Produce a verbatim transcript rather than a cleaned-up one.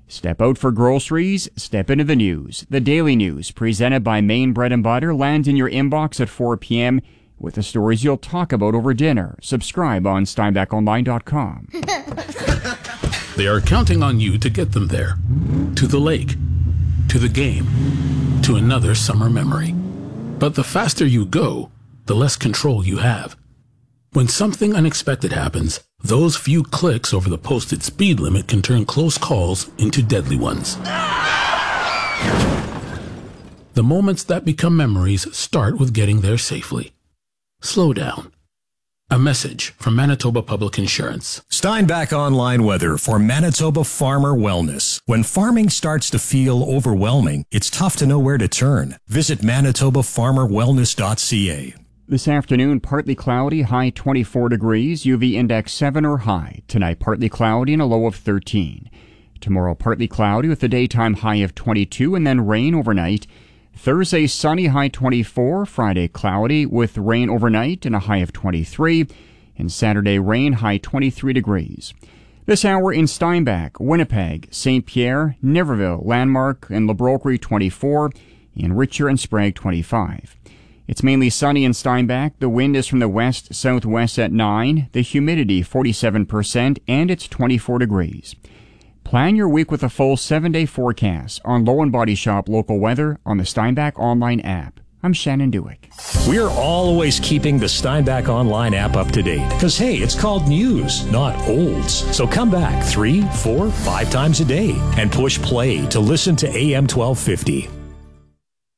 Step out for groceries, step into the news. The Daily News, presented by Maine Bread and Butter, lands in your inbox at four p.m. with the stories you'll talk about over dinner. Subscribe on steinbach online dot com. They are counting on you to get them there. To the lake. To the game. To another summer memory. But the faster you go, the less control you have. When something unexpected happens, those few clicks over the posted speed limit can turn close calls into deadly ones. The moments that become memories start with getting there safely. Slow down. A message from Manitoba Public Insurance. Steinbach Online weather for Manitoba Farmer Wellness. When farming starts to feel overwhelming, it's tough to know where to turn. Visit manitoba farmer wellness dot c a. This afternoon, partly cloudy, high twenty-four degrees, U V index seven or high. Tonight, partly cloudy and a low of thirteen. Tomorrow, partly cloudy with a daytime high of twenty-two and then rain overnight. Thursday, sunny, high twenty-four. Friday, cloudy with rain overnight and a high of twenty-three. And Saturday, rain, high twenty-three degrees. This hour in Steinbach, Winnipeg, Saint Pierre, Niverville, Landmark, and Le Brocquerie, twenty-four. In Richer and Sprague, twenty-five. It's mainly sunny in Steinbach. The wind is from the west-southwest at nine. The humidity, forty-seven percent, and it's twenty-four degrees. Plan your week with a full seven-day forecast on Low and Body Shop local weather on the Steinbach Online app. I'm Shannon Dewick. We're always keeping the Steinbach Online app up to date. Because, hey, it's called news, not olds. So come back three, four, five times a day and push play to listen to A M twelve fifty.